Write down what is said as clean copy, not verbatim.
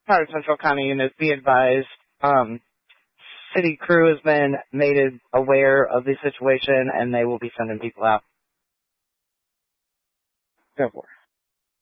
Part of Central County units, be advised, city crew has been made aware of the situation, and they will be sending people out. Go for it.